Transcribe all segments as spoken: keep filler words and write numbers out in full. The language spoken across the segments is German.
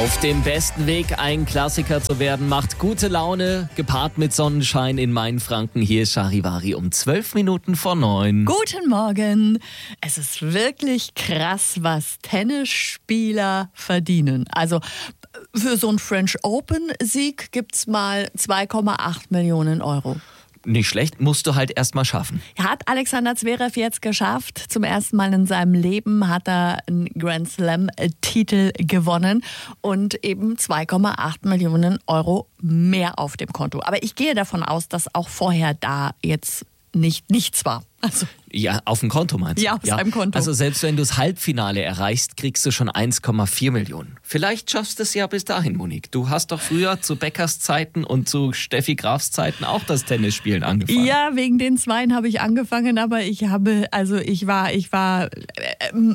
Auf dem besten Weg, ein Klassiker zu werden, macht gute Laune, gepaart mit Sonnenschein in Mainfranken. Hier ist Charivari um zwölf Minuten vor neun. Guten Morgen. Es ist wirklich krass, was Tennisspieler verdienen. Also für so einen French Open-Sieg gibt's mal zwei Komma acht Millionen Euro. Nicht schlecht, musst du halt erst mal schaffen. Hat Alexander Zverev jetzt geschafft. Zum ersten Mal in seinem Leben hat er einen Grand Slam-Titel gewonnen und eben zwei Komma acht Millionen Euro mehr auf dem Konto. Aber ich gehe davon aus, dass auch vorher da jetzt nicht nichts war. Also ja, auf dem Konto meinst du? Ja, auf ja. seinem Konto. Also selbst wenn du das Halbfinale erreichst, kriegst du schon eins Komma vier Millionen. Vielleicht schaffst du es ja bis dahin, Monique. Du hast doch früher zu Beckers Zeiten und zu Steffi Grafs Zeiten auch das Tennisspielen angefangen. Ja, wegen den Zweien habe ich angefangen, aber ich habe, also ich war, ich war... Ähm,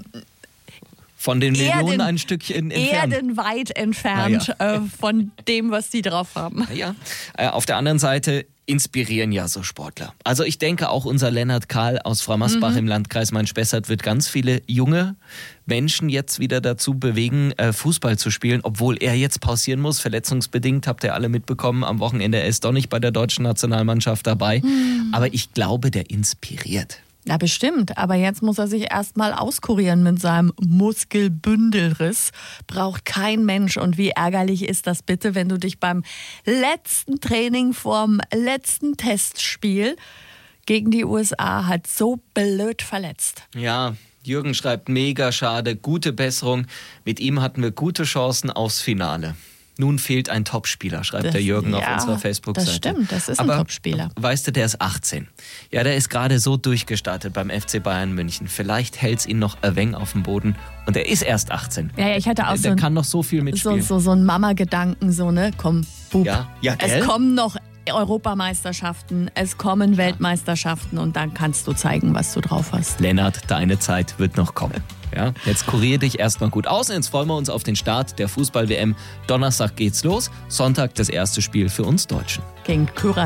Von den Millionen Erden, ein Stückchen entfernt. Erdenweit entfernt ja. äh, von dem, was die drauf haben. Ja, äh, auf der anderen Seite inspirieren ja so Sportler. Also ich denke auch unser Lennart Kahl aus Frammersbach mhm. im Landkreis Main-Spessart wird ganz viele junge Menschen jetzt wieder dazu bewegen, Fußball zu spielen, obwohl er jetzt pausieren muss, verletzungsbedingt, habt ihr alle mitbekommen, am Wochenende er ist doch nicht bei der deutschen Nationalmannschaft dabei. Mhm. Aber ich glaube, der inspiriert. Ja, bestimmt. Aber jetzt muss er sich erstmal auskurieren mit seinem Muskelbündelriss. Braucht kein Mensch. Und wie ärgerlich ist das bitte, wenn du dich beim letzten Training vorm letzten Testspiel gegen die U S A halt so blöd verletzt. Ja, Jürgen schreibt, mega schade, gute Besserung. Mit ihm hatten wir gute Chancen aufs Finale. Nun fehlt ein Topspieler, schreibt das, der Jürgen ja, auf unserer Facebook-Seite. Das stimmt, das ist Aber, ein Topspieler. Weißt du, der ist achtzehn. Ja, der ist gerade so durchgestartet beim F C Bayern München. Vielleicht hält's ihn noch ein wenig auf dem Boden. Und er ist erst achtzehn. Ja, ja, ich hatte auch der, so der ein, kann noch so viel mitspielen. So, so, so ein Mama-Gedanken, so, ne? Komm, Bub. Ja, ja, gell? Es kommen noch Europameisterschaften, es kommen Weltmeisterschaften und dann kannst du zeigen, was du drauf hast. Lennart, deine Zeit wird noch kommen. Ja, jetzt kurier dich erstmal gut aus. Jetzt freuen wir uns auf den Start der Fußball-W M. Donnerstag geht's los. Sonntag das erste Spiel für uns Deutschen. Gegen Kyra.